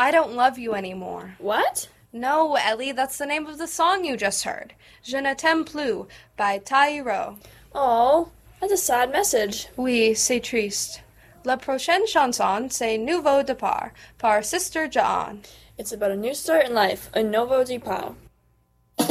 I don't love you anymore. What? No, Ellie, that's the name of the song you just heard. Je ne t'aime plus by Tairo. Oh, that's a sad message. Oui, c'est triste. La prochaine chanson, c'est Nouveau départ par Sister John. It's about a new start in life, a nouveau départ.